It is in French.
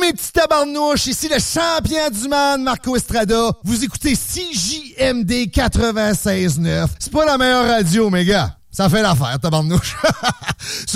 mes petits tabarnouches, ici le champion du monde, Marco Estrada. Vous écoutez CJMD 96.9. C'est pas la meilleure radio, mes gars. Ça fait l'affaire, tabarnouche.